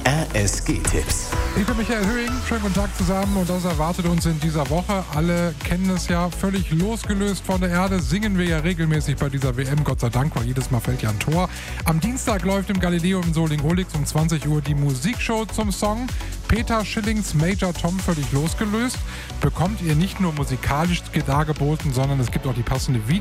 RSG-Tipps. Ich bin Michael Höhing, schönen guten Tag zusammen und das erwartet uns in dieser Woche. Alle kennen es ja, völlig losgelöst von der Erde singen wir ja regelmäßig bei dieser WM, Gott sei Dank, weil jedes Mal fällt ja ein Tor. Am Dienstag läuft im Galileo im Soling-Olix um 20 Uhr die Musikshow zum Song. Peter Schillings Major Tom völlig losgelöst bekommt ihr nicht nur musikalisch dargeboten, sondern es gibt auch die passende